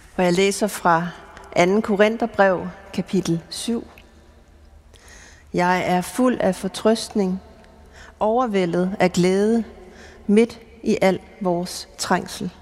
hvor jeg læser fra 2. Korintherbrev, kapitel 7. Jeg er fuld af fortrøstning, overvældet af glæde, midt i al vores trængsel.